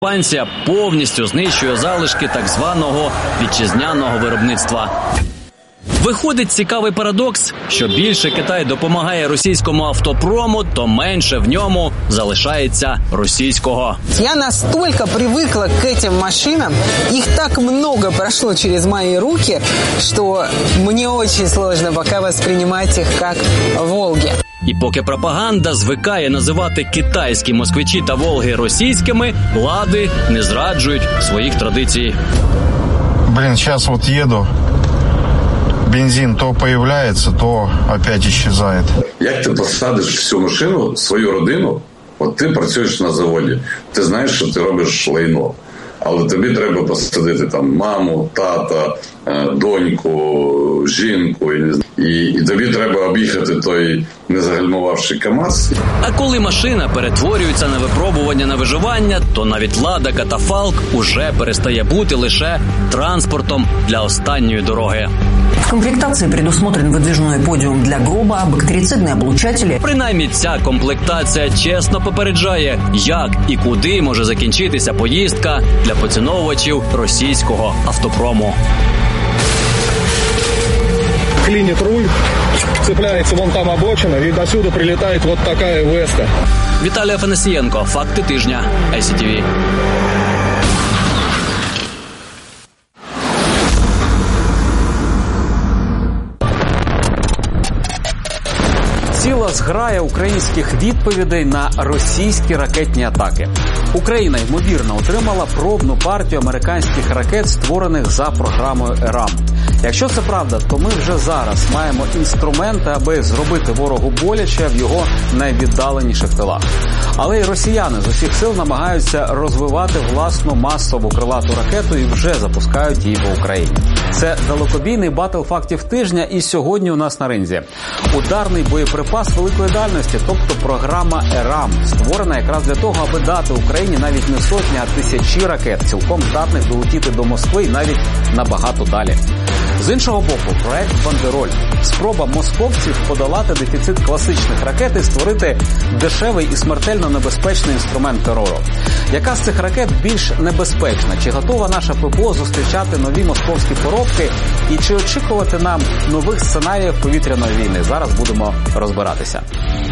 Експансія повністю знищує залишки так званого вітчизняного виробництва. Виходить цікавий парадокс, що більше Китай допомагає російському автопрому, то менше в ньому залишається російського. Я настолько привыкла к этим машинам, их так много прошло через мои руки, что мне очень сложно пока воспринимать их как «Волги». І поки пропаганда звикає називати китайські москвичі та Волги російськими, влади не зраджують своїх традицій. Сейчас вот еду. Бензин то появляется, то опять исчезает. Як ти посадиш всю машину, свою родину, от ти працюєш на заводі, ти знаєш, що ти робиш лайно, але тобі треба посадити там маму, тата, доньку, жінку, і тобі треба об'їхати той незагальмувавший КАМАЗ. А коли машина перетворюється на випробування на виживання, то навіть «Лада» «Катафалк» уже перестає бути лише транспортом для останньої дороги. В комплектации предусмотрен выдвижной подиум для гроба, бактерицидные облучатели. Принаймні ця комплектація чесно попереджає, як і куди може закінчитися поїздка для поціновувачів російського автопрому. Клинит руль, цепляется вон там обочина, и до сюда прилетает вот такая веска. Віталій Афанасієнко. Факти тижня. ICTV. Ціла зграя українських відповідей на російські ракетні атаки. Україна, ймовірно, отримала пробну партію американських ракет, створених за програмою ЕРАМ. Якщо це правда, то ми вже зараз маємо інструменти, аби зробити ворогу боляче в його найвіддаленіших тилах. Але й росіяни з усіх сил намагаються розвивати власну масову крилату ракету і вже запускають її в Україні. Це далекобійний батл фактів тижня, і сьогодні у нас на ринзі ударний боєприпас великої дальності, тобто програма ЕРАМ, створена якраз для того, аби дати Україні навіть не сотні, а тисячі ракет, цілком здатних долетіти до Москви і навіть набагато далі. З іншого боку, проект «Бандероль» – спроба московців подолати дефіцит класичних ракет і створити дешевий і смертельно небезпечний інструмент терору. Яка з цих ракет більш небезпечна? Чи готова наша ППО зустрічати нові московські поробки? І чи очікувати нам нових сценаріїв повітряної війни? Зараз будемо розбиратися.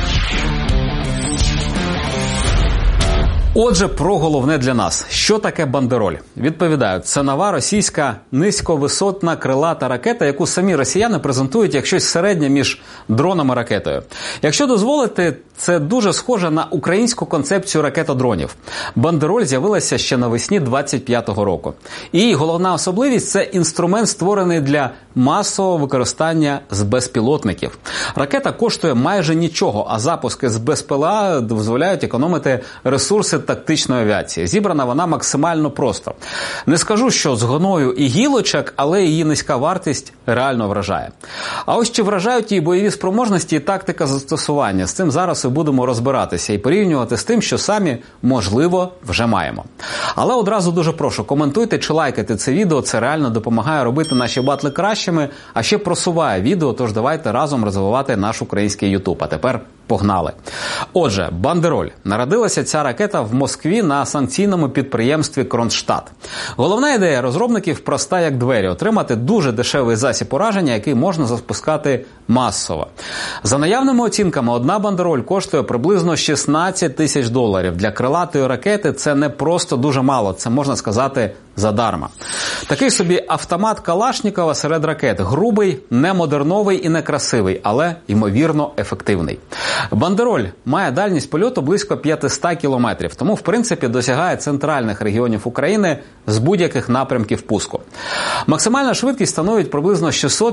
Отже, про головне для нас. Що таке «Бандероль»? Відповідаю, це нова російська низьковисотна крилата ракета, яку самі росіяни презентують як щось середнє між дроном і ракетою. Якщо дозволите, це дуже схоже на українську концепцію ракетодронів. «Бандероль» з'явилася ще навесні 25-го року. І її головна особливість – це інструмент, створений для масового використання з безпілотників. Ракета коштує майже нічого, а запуски з БПЛА дозволяють економити ресурси тактичної авіації. Зібрана вона максимально просто. Не скажу, що з гною і гілочок, але її низька вартість реально вражає. А ось чи вражають її бойові спроможності і тактика застосування? З цим зараз і будемо розбиратися і порівнювати з тим, що самі, можливо, вже маємо. Але одразу дуже прошу, коментуйте чи лайкайте це відео, це реально допомагає робити наші батли кращими, а ще просуває відео, тож давайте разом розвивати наш український YouTube. А тепер погнали. Отже, «Бандероль». Народилася ця ракета в Москві на санкційному підприємстві «Кронштадт». Головна ідея розробників проста як двері – отримати дуже дешевий засіб ураження, який можна запускати масово. За наявними оцінками, одна «Бандероль» коштує приблизно $16 тисяч. Для крилатої ракети це не просто дуже мало, це можна сказати задарма. Такий собі автомат Калашнікова серед ракет. Грубий, немодерновий і некрасивий, але, ймовірно, ефективний. «Бандероль» має дальність польоту близько 500 кілометрів, тому, в принципі, досягає центральних регіонів України з будь-яких напрямків пуску. Максимальна швидкість становить приблизно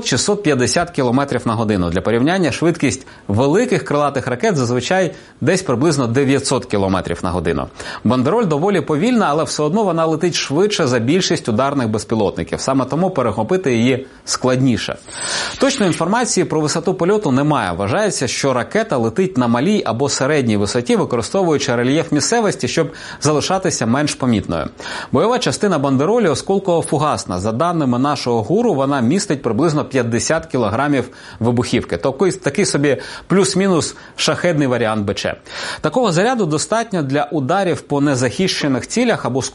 600-650 км на годину. Для порівняння, швидкість великих крилатих ракет зазвичай десь приблизно 900 км на годину. «Бандероль» доволі повільна, але все одно вона летить швидше за більшість ударних безпілотників. Саме тому перехопити її складніше. Точної інформації про висоту польоту немає. Вважається, що ракета летить летить на малій або середній висоті, використовуючи рельєф місцевості, щоб залишатися менш помітною. Бойова частина бандеролі осколково-фугасна. За даними нашого ГУРу, вона містить приблизно 50 кілограмів вибухівки. Такий собі плюс-мінус шахедний варіант БЧ. Такого заряду достатньо для ударів по незахищених цілях або